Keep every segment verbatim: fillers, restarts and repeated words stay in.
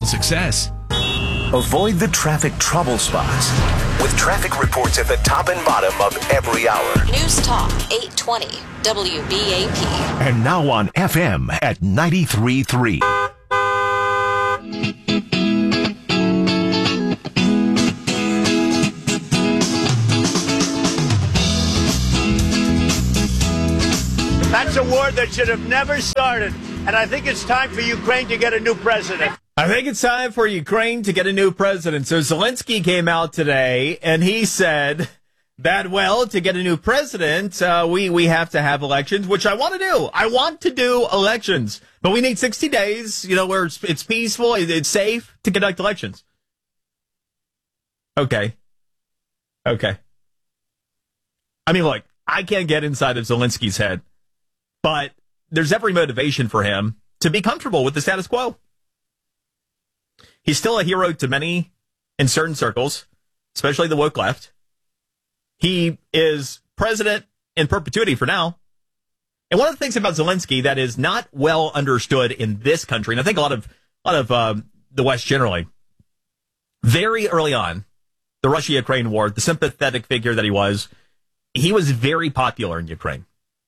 success. Avoid the traffic trouble spots with traffic reports at the top and bottom of every hour. News Talk eight twenty W B A P. And now on F M at ninety-three point three. That's a war that should have never started. And I think it's time for Ukraine to get a new president. I think it's time for Ukraine to get a new president. So Zelensky came out today and he said that, well, to get a new president, uh, we, we have to have elections, which I want to do. I want to do elections, but we need sixty days, you know, where it's, it's peaceful, it's safe to conduct elections. Okay. Okay. I mean, look, I can't get inside of Zelensky's head, but there's every motivation for him to be comfortable with the status quo. He's still a hero to many in certain circles, especially the woke left. He is president in perpetuity for now. And one of the things about Zelensky that is not well understood in this country, and I think a lot of a lot of um, the West generally, very early on, the Russia-Ukraine war, the sympathetic figure that he was, he was very popular in Ukraine.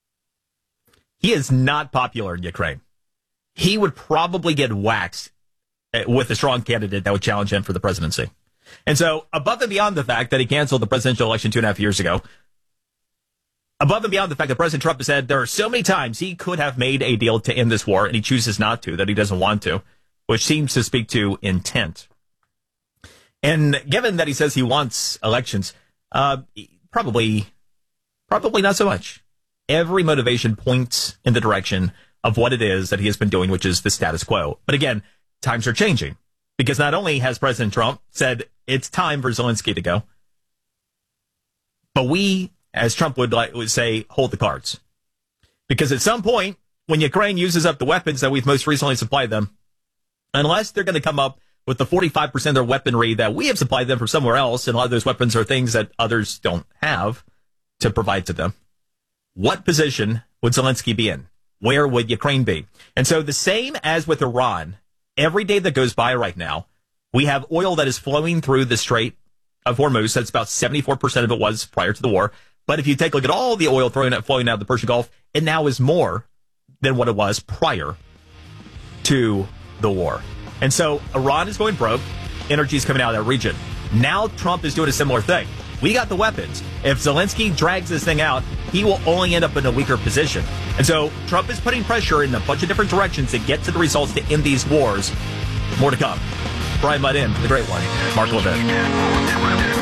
He is not popular in Ukraine. He would probably get waxed with a strong candidate that would challenge him for the presidency. And so, above and beyond the fact that he canceled the presidential election two and a half years ago, above and beyond the fact that President Trump has said there are so many times he could have made a deal to end this war, and he chooses not to, that he doesn't want to, which seems to speak to intent. And given that he says he wants elections, uh, probably, probably not so much. Every motivation points in the direction of what it is that he has been doing, which is the status quo. But again, times are changing, because not only has President Trump said it's time for Zelensky to go, but we, as Trump would, like, would say, hold the cards. Because at some point, when Ukraine uses up the weapons that we've most recently supplied them, unless they're going to come up with the forty-five percent of their weaponry that we have supplied them from somewhere else, and a lot of those weapons are things that others don't have to provide to them, what position would Zelensky be in? Where would Ukraine be? And so the same as with Iran, every day that goes by right now, we have oil that is flowing through the Strait of Hormuz. That's about seventy-four percent of it was prior to the war. But if you take a look at all the oil flowing out, flowing out of the Persian Gulf, it now is more than what it was prior to the war. And so Iran is going broke. Energy is coming out of that region. Now Trump is doing a similar thing. We got the weapons. If Zelensky drags this thing out, he will only end up in a weaker position. And so Trump is putting pressure in a bunch of different directions to get to the results to end these wars. More to come. Brian Mudd in for the great one, Mark Levin.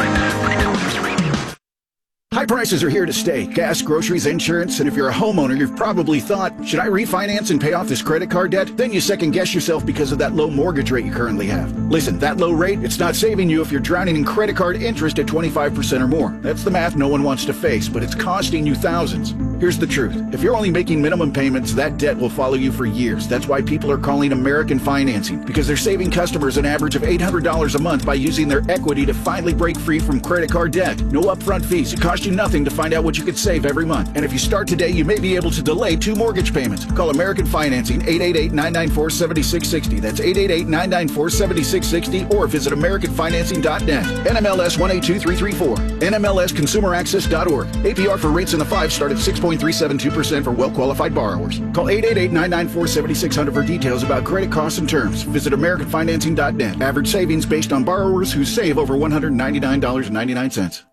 High prices are here to stay. Gas, groceries, insurance, and if you're a homeowner, you've probably thought, should I refinance and pay off this credit card debt? Then you second guess yourself because of that low mortgage rate you currently have. Listen, that low rate, it's not saving you if you're drowning in credit card interest at twenty-five percent or more. That's the math no one wants to face, but it's costing you thousands. Here's the truth. If you're only making minimum payments, that debt will follow you for years. That's why people are calling American Financing, because they're saving customers an average of eight hundred dollars a month by using their equity to finally break free from credit card debt. No upfront fees. It costs you nothing to find out what you could save every month. And if you start today, you may be able to delay two mortgage payments. Call American Financing, eight eight eight, nine nine four, seven six six zero. That's eight eight eight, nine nine four, seven six six zero, or visit american financing dot net. N M L S one eight two three three four. N M L S consumer access dot org. A P R for rates in the five start at six point three seven two percent for well-qualified borrowers. Call eight eight eight, nine nine four, seven six zero zero for details about credit costs and terms. Visit american financing dot net. Average savings based on borrowers who save over one hundred ninety-nine dollars and ninety-nine cents.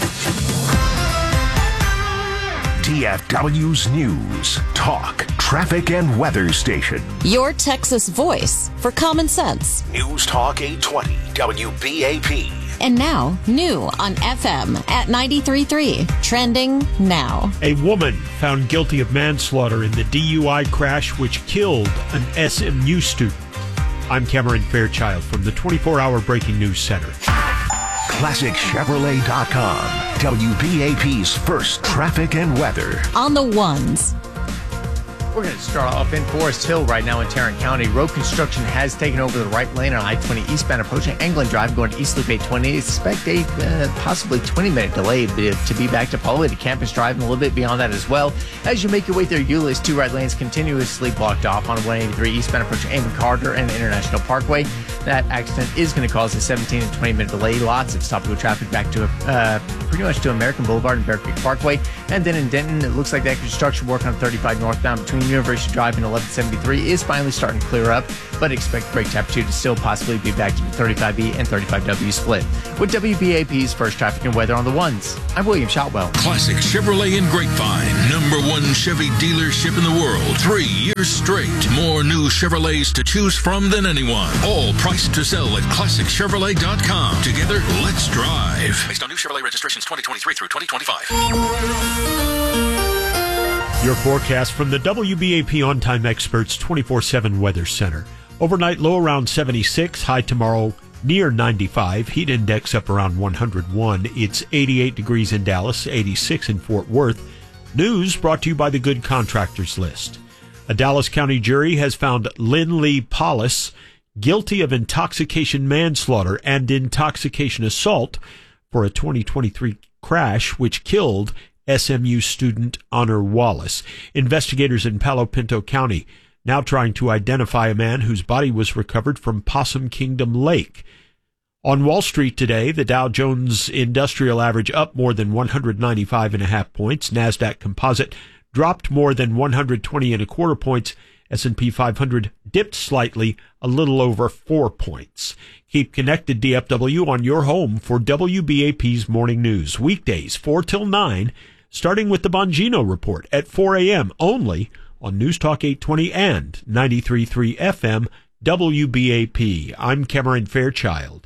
D F W's News, Talk, Traffic, and Weather Station. Your Texas voice for common sense. News Talk eight twenty W B A P. And now, new on F M at ninety-three point three. Trending now. A woman found guilty of manslaughter in the D U I crash which killed an S M U student. I'm Cameron Fairchild from the twenty-four hour Breaking News Center. Classic Chevrolet dot com, W B A P's first traffic and weather. On the ones. We're going to start off in Forest Hill right now in Tarrant County. Road construction has taken over the right lane on I twenty eastbound approaching England Drive going to East Loop eight twenty. Expect a uh, possibly twenty minute delay to be backed up all the way to Campus Drive and a little bit beyond that as well. As you make your way through Euless, two right lanes continuously blocked off on one eighty-three eastbound approaching Amon Carter and International Parkway. That accident is going to cause a seventeen and twenty minute delay. Lots of stop-and-go traffic back to uh, pretty much to American Boulevard and Bear Creek Parkway. And then in Denton, it looks like that construction work on thirty-five northbound between University Drive and eleven seventy-three is finally starting to clear up, but expect brake temperature to still possibly be back to the thirty-five E and thirty-five W split. With W B A P's first traffic and weather on the ones, I'm William Shotwell. Classic Chevrolet in Grapevine, number one Chevy dealership in the world. Three years straight. More new Chevrolets to choose from than anyone. All priced to sell at classic chevrolet dot com. Together, let's drive. Based on new Chevrolet registrations twenty twenty-three through twenty twenty-five. Your forecast from the W B A P On Time Experts twenty-four seven Weather Center. Overnight low around seventy-six, high tomorrow near ninety-five, heat index up around one hundred one. It's eighty-eight degrees in Dallas, eighty-six in Fort Worth. News brought to you by the Good Contractors List. A Dallas County jury has found Lynn Lee Paulus guilty of intoxication manslaughter and intoxication assault for a twenty twenty-three crash which killed S M U student Honor Wallace. Investigators in Palo Pinto County now trying to identify a man whose body was recovered from Possum Kingdom Lake. On Wall Street today, the Dow Jones Industrial Average up more than one hundred ninety-five and a half points. NASDAQ Composite dropped more than one hundred twenty and a quarter points. S and P five hundred dipped slightly, a little over four points. Keep connected, D F W, on your home for W B A P's Morning News. Weekdays, four till nine, starting with the Bongino Report at four a.m. only on News Talk eight twenty and ninety-three point three F M W B A P. I'm Cameron Fairchild.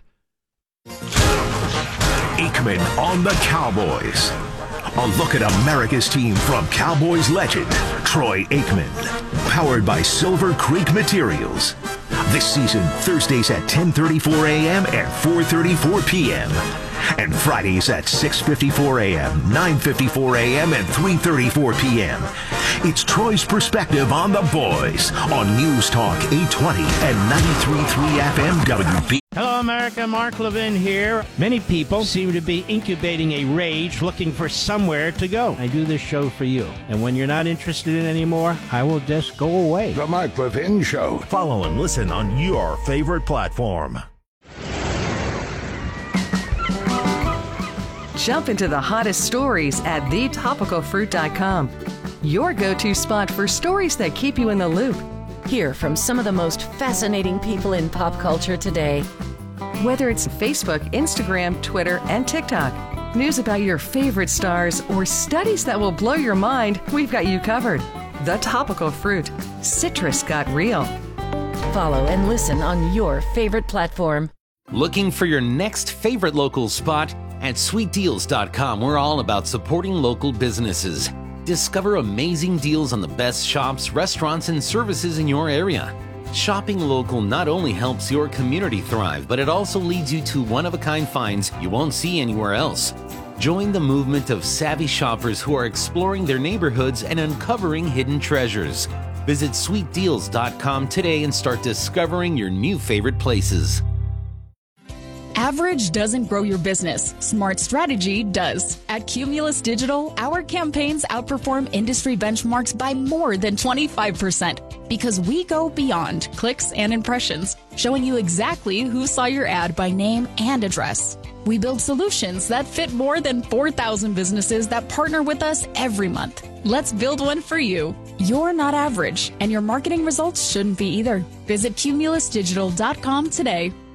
Aikman on the Cowboys. A look at America's team from Cowboys legend, Troy Aikman. Powered by Silver Creek Materials. This season, Thursdays at ten thirty-four a.m. and four thirty-four p.m. And Fridays at six fifty-four a.m., nine fifty-four a.m., and three thirty-four p.m. It's Troy's perspective on the boys on News Talk eight twenty and ninety-three point three F M W B. Hello, America. Mark Levin here. Many people seem to be incubating a rage looking for somewhere to go. I do this show for you. And when you're not interested in it anymore, I will just go away. The Mark Levin Show. Follow and listen on your favorite platform. Jump into the hottest stories at the topical fruit dot com. Your go-to spot for stories that keep you in the loop. Hear from some of the most fascinating people in pop culture today. Whether it's Facebook, Instagram, Twitter, and TikTok, news about your favorite stars, or studies that will blow your mind, we've got you covered. The Topical Fruit. Citrus got real. Follow and listen on your favorite platform. Looking for your next favorite local spot? At sweet deals dot com, we're all about supporting local businesses. Discover amazing deals on the best shops, restaurants, and services in your area. Shopping local not only helps your community thrive, but it also leads you to one-of-a-kind finds you won't see anywhere else. Join the movement of savvy shoppers who are exploring their neighborhoods and uncovering hidden treasures. Visit sweet deals dot com today and start discovering your new favorite places. Average doesn't grow your business. Smart strategy does. At Cumulus Digital, our campaigns outperform industry benchmarks by more than twenty-five percent because we go beyond clicks and impressions, showing you exactly who saw your ad by name and address. We build solutions that fit more than four thousand businesses that partner with us every month. Let's build one for you. You're not average, and your marketing results shouldn't be either. Visit Cumulus Digital dot com today.